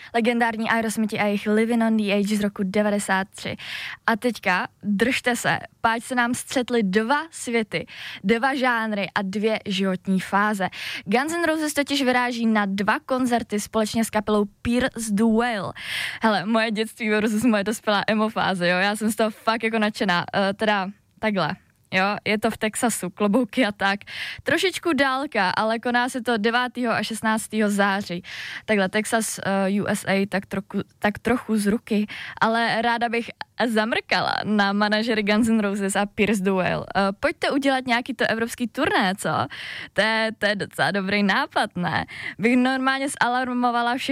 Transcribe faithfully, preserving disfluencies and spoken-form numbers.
legendární Aerosmithi a jejich Living on the Edge z roku devadesát tři. A teďka držte se, páč se nám střetly dva světy, dva žánry a dvě životní fáze. Guns N' Roses totiž vyráží na dva koncerty společně s kapelou Pierce the Whale. Hele, moje dětství versus moje dospělá emo fáze, jo, já jsem z toho fakt jako nadšená, uh, teda takhle. Jo, je to v Texasu, klobouky a tak. Trošičku dálka, ale koná se to devátého a šestnáctého září. Takhle Texas, uh, U S A, tak, trochu, tak trochu z ruky, ale ráda bych zamrkala na manažery Guns N' Roses a Pierce the Whale. Uh, pojďte udělat nějaký to evropský turné, co? To je, to je docela dobrý nápad, ne? Bych normálně zalarmovala všechny